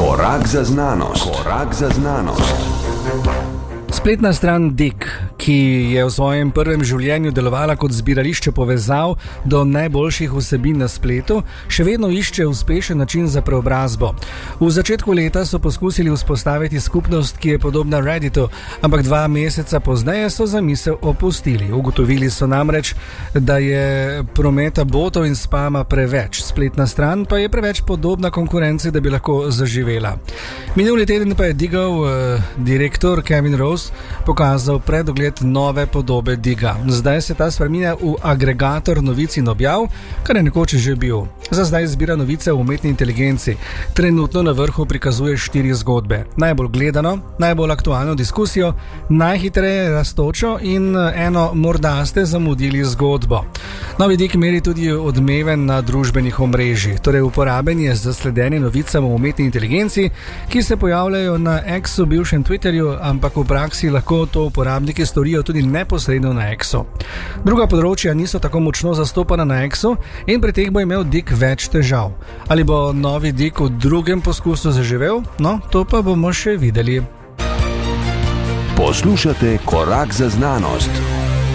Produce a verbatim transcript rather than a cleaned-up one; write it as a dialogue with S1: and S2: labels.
S1: Korak za znanost. Korak za znanost.
S2: Spletna stran Digg, ki je v svojem prvem življenju delovala kot zbirališče povezav do najboljših vsebin na spletu, še vedno išče uspešen način za preobrazbo. V začetku leta so poskusili vzpostaviti skupnost, ki je podobna Redditu, ampak dva meseca pozneje so zamisel opustili. Ugotovili so namreč, da je prometa botov in spama preveč. Spletna stran pa je preveč podobna konkurenci, da bi lahko zaživela. Minuli teden pa je Diggov eh, direktor Kevin Rose pokazal predogled nove podobe Digga. Zdaj se ta spreminja v agregator novic in objav, kar je nekoč že bil. Za zdaj zbira novice o umetni inteligenci. Trenutno na vrhu prikazuje štiri zgodbe. Najbolj gledano, najbolj aktualno diskusijo, najhitreje rastočo in eno morda ste zamudili zgodbo. Novi Digg meri tudi odmeve na družbenih omrežjih, torej uporaben je za sledenje novicam o umetni inteligenci, ki se pojavljajo na X-u, bivšem Twitterju, ampak v praksi lahko to uporabniki storijo tudi neposredno na X-u. Druga področja niso tako močno zastopana na X-u in pri teh bo imel Digg več težav. Ali bo novi Digg v drugem poskusu zaživel? No, to pa bomo še videli.
S1: Poslušate Korak za znanost.